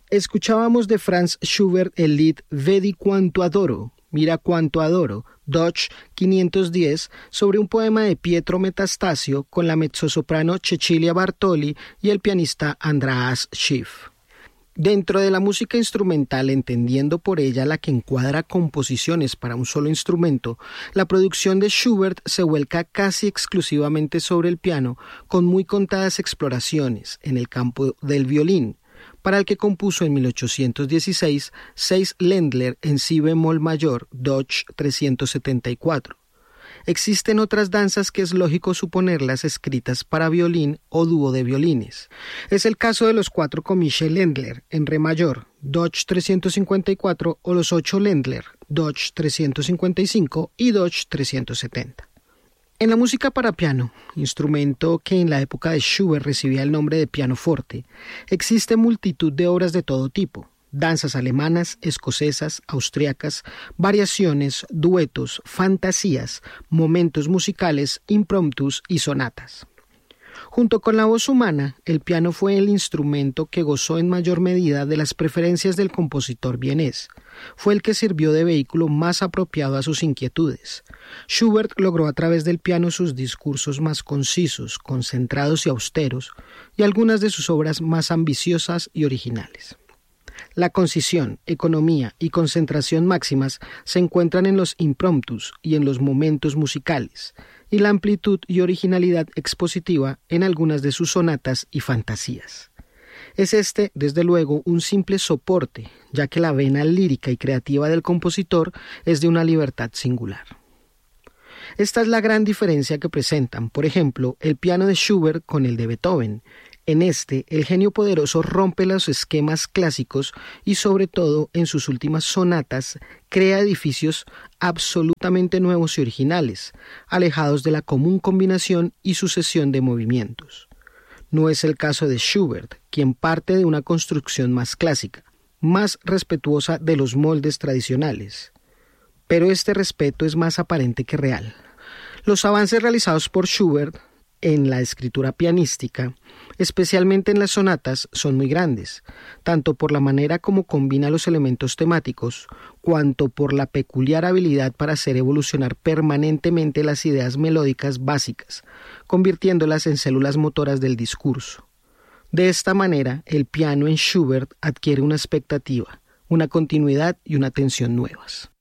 Escuchábamos de Franz Schubert el lied Vedi quanto adoro, mira cuánto adoro, Dutch 510, sobre un poema de Pietro Metastasio con la mezzosoprano Cecilia Bartoli y el pianista András Schiff. Dentro de la música instrumental, entendiendo por ella la que encuadra composiciones para un solo instrumento, la producción de Schubert se vuelca casi exclusivamente sobre el piano, con muy contadas exploraciones en el campo del violín, para el que compuso en 1816 6 Ländler en si bemol mayor, Dutch 374. Existen otras danzas que es lógico suponerlas escritas para violín o dúo de violines. Es el caso de los 4 comiche Ländler en re mayor, Dutch 354, o los 8 Ländler, Dutch 355 y Dutch 370. En la música para piano, instrumento que en la época de Schubert recibía el nombre de pianoforte, existe multitud de obras de todo tipo. Danzas alemanas, escocesas, austriacas, variaciones, duetos, fantasías, momentos musicales, impromptus y sonatas. Junto con la voz humana, el piano fue el instrumento que gozó en mayor medida de las preferencias del compositor vienés. Fue el que sirvió de vehículo más apropiado a sus inquietudes. Schubert logró a través del piano sus discursos más concisos, concentrados y austeros, y algunas de sus obras más ambiciosas y originales. La concisión, economía y concentración máximas se encuentran en los impromptus y en los momentos musicales, y la amplitud y originalidad expositiva en algunas de sus sonatas y fantasías. Es este, desde luego, un simple soporte, ya que la vena lírica y creativa del compositor es de una libertad singular. Esta es la gran diferencia que presentan, por ejemplo, el piano de Schubert con el de Beethoven. En este, el genio poderoso rompe los esquemas clásicos y, sobre todo, en sus últimas sonatas, crea edificios absolutamente nuevos y originales, alejados de la común combinación y sucesión de movimientos. No es el caso de Schubert, quien parte de una construcción más clásica, más respetuosa de los moldes tradicionales. Pero este respeto es más aparente que real. Los avances realizados por Schubert en la escritura pianística, especialmente en las sonatas, son muy grandes, tanto por la manera como combina los elementos temáticos, cuanto por la peculiar habilidad para hacer evolucionar permanentemente las ideas melódicas básicas, convirtiéndolas en células motoras del discurso. De esta manera, el piano en Schubert adquiere una expectativa, una continuidad y una tensión nuevas.